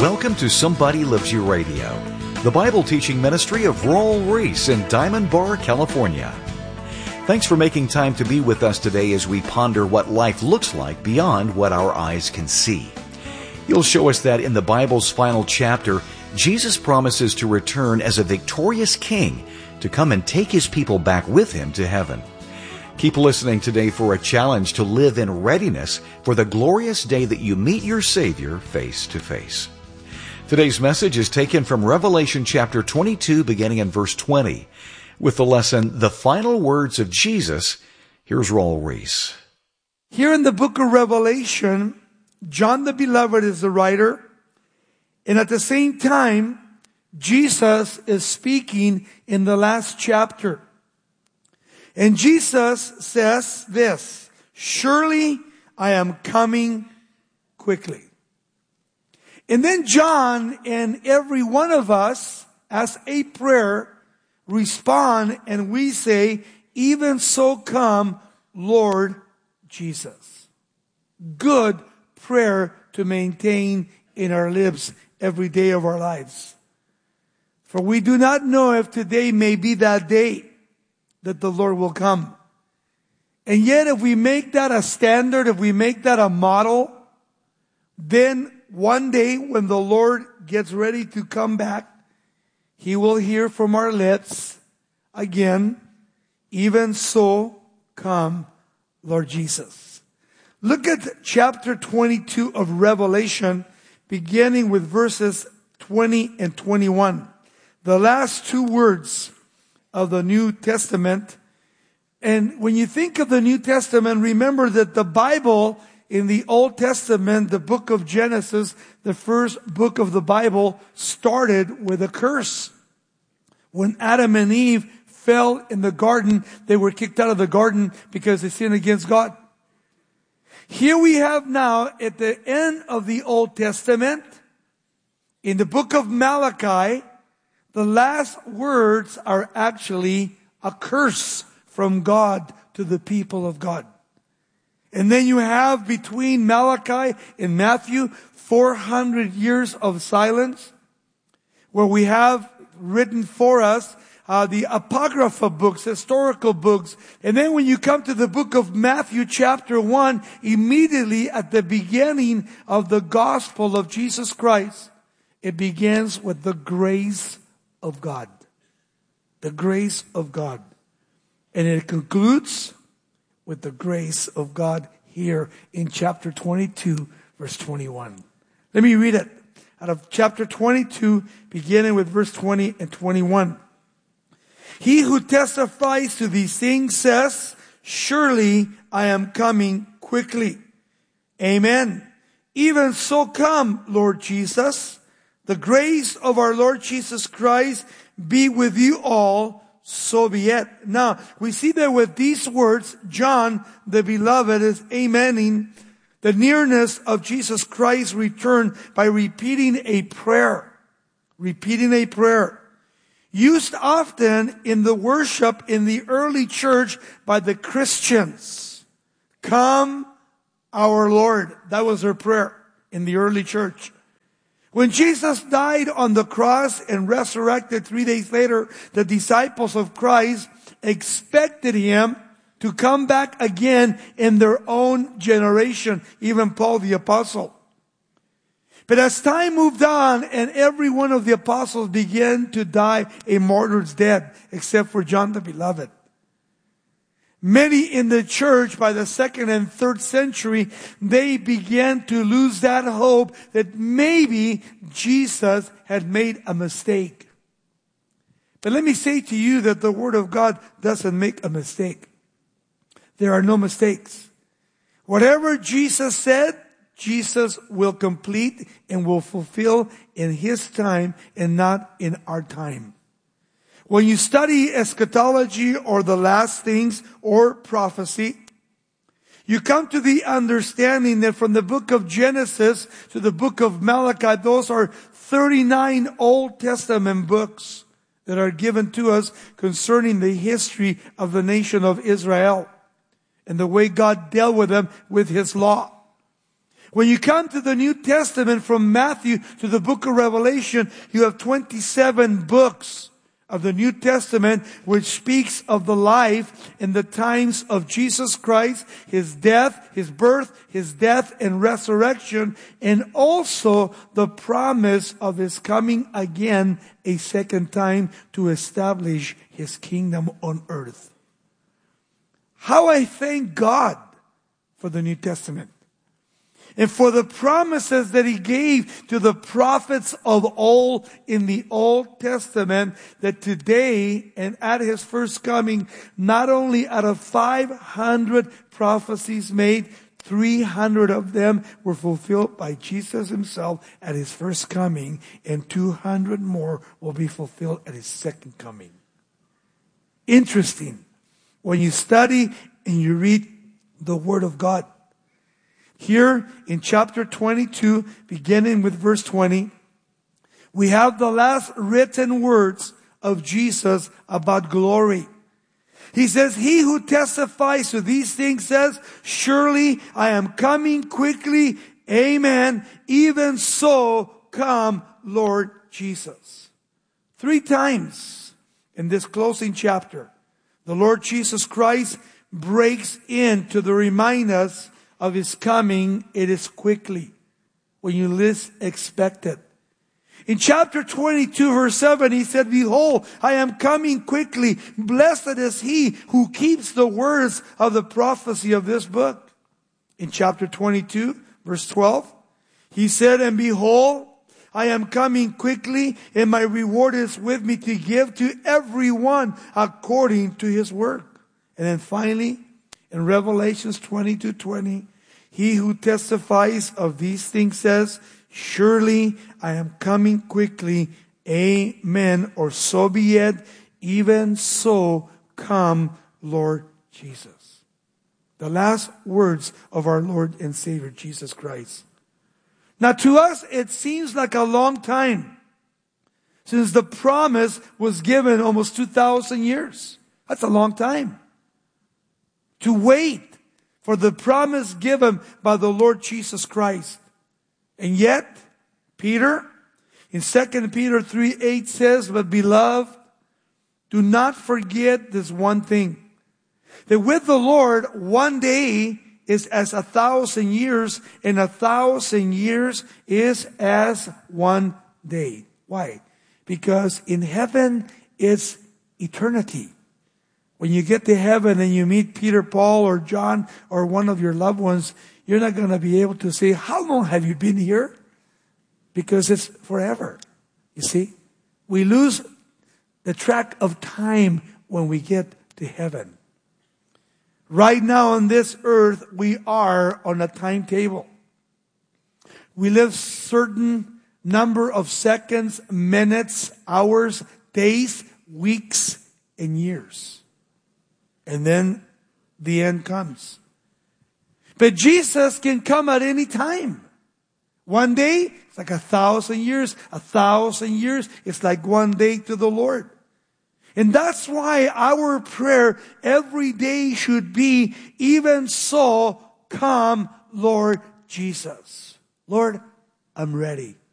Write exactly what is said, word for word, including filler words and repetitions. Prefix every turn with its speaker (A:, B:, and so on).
A: Welcome to Somebody Loves You Radio, the Bible teaching ministry of Raul Ries in Diamond Bar, California. Thanks for making time to be with us today as we ponder what life looks like beyond what our eyes can see. You'll show us that in the Bible's final chapter, Jesus promises to return as a victorious king to come and take his people back with him to heaven. Keep listening today for a challenge to live in readiness for the glorious day that you meet your Savior face to face. Today's message is taken from Revelation chapter twenty-two, beginning in verse twenty. With the lesson, The Final Words of Jesus, here's Raul Ries.
B: Here in the book of Revelation, John the Beloved is the writer, and at the same time, Jesus is speaking in the last chapter. And Jesus says this, "Surely I am coming quickly." And then John and every one of us, as a prayer, respond and we say, "Even so come, Lord Jesus." Good prayer to maintain in our lips every day of our lives. For we do not know if today may be that day that the Lord will come. And yet if we make that a standard, if we make that a model, then one day when the Lord gets ready to come back, He will hear from our lips again, "Even so come, Lord Jesus." Look at chapter twenty-two of Revelation, beginning with verses twenty and twenty-one. The last two words of the New Testament. And when you think of the New Testament, remember that the Bible in the Old Testament, the book of Genesis, the first book of the Bible, started with a curse. When Adam and Eve fell in the garden, they were kicked out of the garden because they sinned against God. Here we have now, at the end of the Old Testament, in the book of Malachi, the last words are actually a curse from God to the people of God. And then you have between Malachi and Matthew four hundred years of silence, where we have written for us uh, the Apocrypha books, historical books. And then when you come to the book of Matthew chapter one, immediately at the beginning of the gospel of Jesus Christ, it begins with the grace of God. The grace of God. And it concludes with the grace of God here in chapter twenty-two, verse twenty-one. Let me read it out of chapter twenty-two, beginning with verse twenty and twenty-one. "He who testifies to these things says, 'Surely I am coming quickly.' Amen. Even so come, Lord Jesus. The grace of our Lord Jesus Christ be with you all. So be it." Now, we see that with these words, John, the Beloved, is amening the nearness of Jesus Christ's return by repeating a prayer. Repeating a prayer. Used often in the worship in the early church by the Christians. "Come, our Lord." That was their prayer in the early church. When Jesus died on the cross and resurrected three days later, the disciples of Christ expected Him to come back again in their own generation, even Paul the Apostle. But as time moved on and every one of the apostles began to die a martyr's death, except for John the Beloved. Many in the church by the second and third century, they began to lose that hope that maybe Jesus had made a mistake. But let me say to you that the Word of God doesn't make a mistake. There are no mistakes. Whatever Jesus said, Jesus will complete and will fulfill in His time and not in our time. When you study eschatology or the last things or prophecy, you come to the understanding that from the book of Genesis to the book of Malachi, those are thirty-nine Old Testament books that are given to us concerning the history of the nation of Israel and the way God dealt with them with His law. When you come to the New Testament from Matthew to the book of Revelation, you have twenty-seven books of the New Testament which speaks of the life and the times of Jesus Christ, His death, His birth, His death and resurrection, and also the promise of His coming again a second time to establish His kingdom on earth. How I thank God for the New Testament. And for the promises that He gave to the prophets of old in the Old Testament, that today and at His first coming, not only out of five hundred prophecies made, three hundred of them were fulfilled by Jesus Himself at His first coming, and two hundred more will be fulfilled at His second coming. Interesting. When you study and you read the Word of God, here in chapter twenty-two, beginning with verse twenty, we have the last written words of Jesus about glory. He says, He who testifies to these things says, surely I am coming quickly. Amen. Even so, come, Lord Jesus. Three times in this closing chapter, the Lord Jesus Christ breaks in to the remind us of His coming. It is quickly, when you least expect it. In chapter twenty-two, verse seven, He said, behold, I am coming quickly. Blessed is he who keeps the words of the prophecy of this book. In chapter twenty-two, verse twelve, He said, and behold, I am coming quickly, and my reward is with me to give to everyone according to his work. And then finally, in Revelations twenty-two twenty, He who testifies of these things says, surely I am coming quickly. Amen. Or so be it. Even so, come, Lord Jesus. The last words of our Lord and Savior, Jesus Christ. Now to us, it seems like a long time since the promise was given almost two thousand years. That's a long time. To wait for the promise given by the Lord Jesus Christ. And yet, Peter, in Second Peter three eight says, but beloved, do not forget this one thing, that with the Lord, one day is as a thousand years, and a thousand years is as one day. Why? Because in heaven, it's eternity. When you get to heaven and you meet Peter, Paul, or John, or one of your loved ones, you're not going to be able to say, how long have you been here? Because it's forever. You see? We lose the track of time when we get to heaven. Right now on this earth, we are on a timetable. We live certain number of seconds, minutes, hours, days, weeks, and years. And then the end comes. But Jesus can come at any time. One day, it's like a thousand years. A thousand years, it's like one day to the Lord. And that's why our prayer every day should be, even so, come, Lord Jesus. Lord, I'm ready.